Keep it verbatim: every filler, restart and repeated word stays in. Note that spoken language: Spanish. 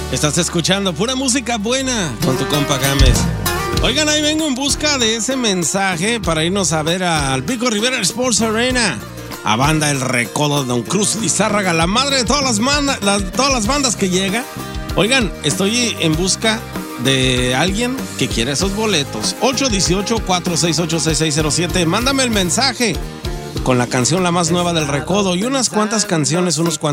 Estás escuchando pura música buena con tu compa Gámez. Oigan, ahí vengo en busca de ese mensaje para irnos a ver al Pico Rivera Sports Arena. A banda El Recodo de Don Cruz Lizárraga, la madre de todas las, manda, las, todas las bandas que llega. Oigan, estoy en busca de alguien que quiera esos boletos. ocho uno ocho, cuatro seis ocho, seis seis cero siete. Mándame el mensaje con la canción la más nueva del Recodo y unas cuantas canciones, unos cuantos